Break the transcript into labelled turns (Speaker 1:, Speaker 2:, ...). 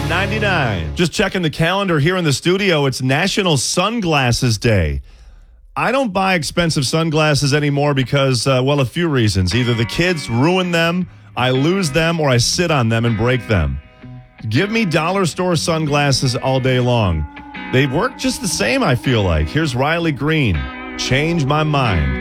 Speaker 1: $9.99. Just checking the calendar here in the studio. It's National Sunglasses Day. I don't buy expensive sunglasses anymore because, a few reasons. Either the kids ruin them, I lose them, or I sit on them and break them. Give me dollar store sunglasses all day long. They work just the same, I feel like. Here's Riley Green. Change My Mind.